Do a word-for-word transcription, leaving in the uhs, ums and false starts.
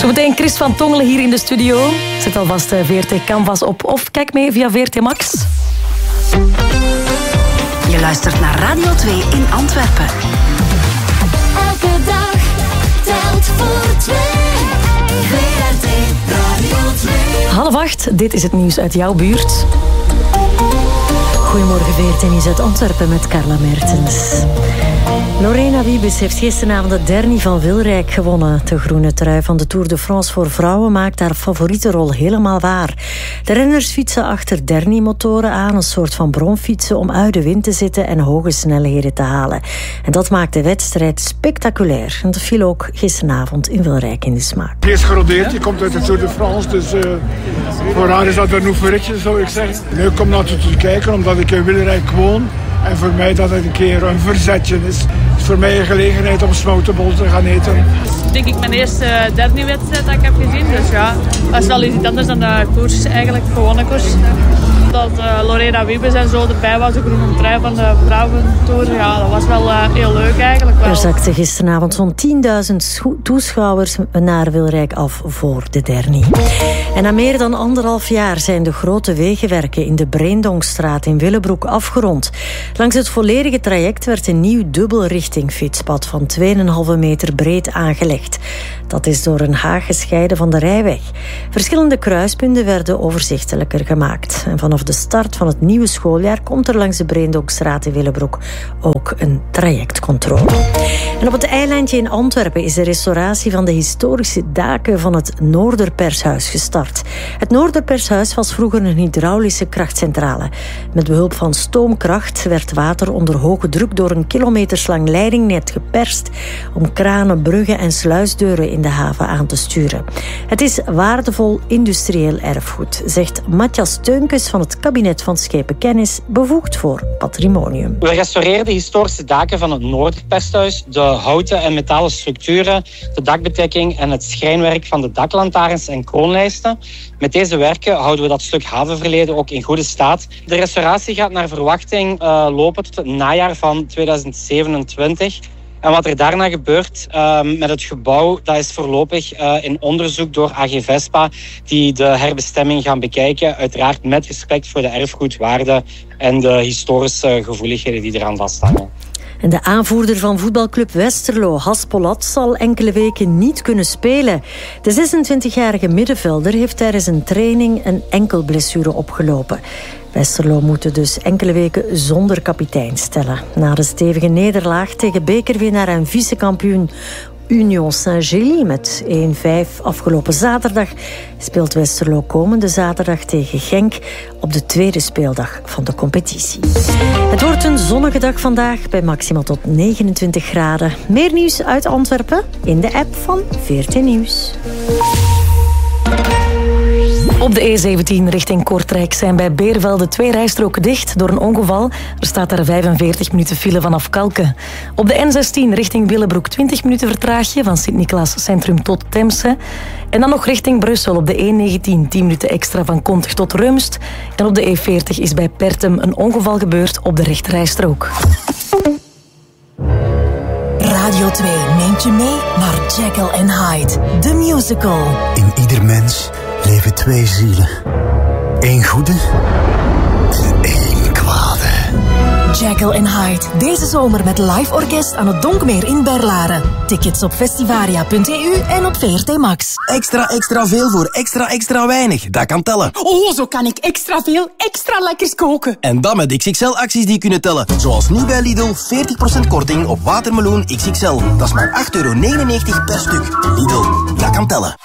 Zometeen Chris van Tongelen hier in de studio. Zet alvast V R T Canvas op of kijk mee via V R T Max. Je luistert naar Radio twee in Antwerpen. Elke dag telt voor twee. V R T Radio twee. Half acht, dit is het nieuws uit jouw buurt. Goedemorgen V R T Nieuws uit Antwerpen met Carla Mertens. Lorena Wiebes heeft gisteravond de dernie van Wilrijk gewonnen. De groene trui van de Tour de France voor vrouwen maakt haar favoriete rol helemaal waar. De renners fietsen achter dernie-motoren aan, een soort van bromfietsen om uit de wind te zitten en hoge snelheden te halen. En dat maakt de wedstrijd spectaculair. En dat viel ook gisteravond in Wilrijk in de smaak. Die is gerodeerd, die komt uit de Tour de France, dus uh, voor haar is dat een oefenritje, zou ik zeggen. Leuk om naartoe te kijken, omdat ik in Wilrijk woon. En voor mij dat het een keer een verzetje is. Het is voor mij een gelegenheid om smoutenbol te gaan eten. Denk ik mijn eerste derby-wedstrijd dat ik heb gezien. Dus ja, dat is wel iets anders dan de koers eigenlijk, gewone koers. Dat uh, Lorena Wiebes en zo erbij was, de groene trui van de vrouwentour. Ja, dat was wel uh, heel leuk eigenlijk. Wel. Er zakten gisteravond zo'n tienduizend toeschouwers naar Wilrijk af voor de dernie. En na meer dan anderhalf jaar zijn de grote wegenwerken in de Breendonkstraat in Willebroek afgerond. Langs het volledige traject werd een nieuw dubbelrichting fietspad van twee komma vijf meter breed aangelegd. Dat is door een haag gescheiden van de rijweg. Verschillende kruispunten werden overzichtelijker gemaakt. En vanaf de start van het nieuwe schooljaar komt er langs de Breendonkstraat in Willebroek ook een trajectcontrole. En op het eilandje in Antwerpen is de restauratie van de historische daken van het Noorderpershuis gestart. Het Noorderpershuis was vroeger een hydraulische krachtcentrale. Met behulp van stoomkracht werd water onder hoge druk door een kilometerslang leidingnet geperst om kranen, bruggen en sluisdeuren in de haven aan te sturen. Het is waardevol industrieel erfgoed, zegt Matthias Teunkes van het kabinet van Schepenkennis, bevoegd voor patrimonium. We restaureren de historische daken van het Noorderpershuis, de houten en metalen structuren, de dakbedekking en het schrijnwerk van de daklantaarns en kroonlijsten. Met deze werken houden we dat stuk havenverleden ook in goede staat. De restauratie gaat naar verwachting uh, lopen tot het najaar van tweeduizend zevenentwintig. En wat er daarna gebeurt uh, met het gebouw, dat is voorlopig uh, in onderzoek door A G Vespa, die de herbestemming gaan bekijken. Uiteraard met respect voor de erfgoedwaarde en de historische gevoeligheden die eraan vasthangen. En de aanvoerder van voetbalclub Westerlo, Haspolat, zal enkele weken niet kunnen spelen. De zesentwintigjarige middenvelder heeft tijdens een training een enkelblessure opgelopen. Westerlo moet dus enkele weken zonder kapitein stellen. Na de stevige nederlaag tegen bekerwinnaar en vicekampioen Union Saint-Gilles met één vijf afgelopen zaterdag speelt Westerlo komende zaterdag tegen Genk op de tweede speeldag van de competitie. Het wordt een zonnige dag vandaag bij maximaal tot negenentwintig graden. Meer nieuws uit Antwerpen in de app van V R T Nieuws. Op de E zeventien richting Kortrijk zijn bij Beervelde twee rijstroken dicht door een ongeval. Er staat daar vijfenveertig minuten file vanaf Kalken. Op de N zestien richting Willebroek twintig minuten vertraagje van Sint-Niklaas Centrum tot Temse. En dan nog richting Brussel op de E negentien tien minuten extra van Kontig tot Rumst. En op de E veertig is bij Pertem een ongeval gebeurd op de rechterrijstrook. Radio twee neemt je mee naar Jekyll and Hyde, the musical. In ieder mens leven twee zielen. Eén goede en één kwade. Jekyll and Hyde, deze zomer met live orkest aan het Donkmeer in Berlaren. Tickets op festivaria punt e u en op V R T Max. Extra, extra veel voor extra, extra weinig. Dat kan tellen. Oh, zo kan ik extra veel, extra lekkers koken. En dat met X X L-acties die kunnen tellen. Zoals nu bij Lidl, veertig procent korting op watermeloen X X L. Dat is maar acht euro negenennegentig per stuk. Lidl, dat kan tellen.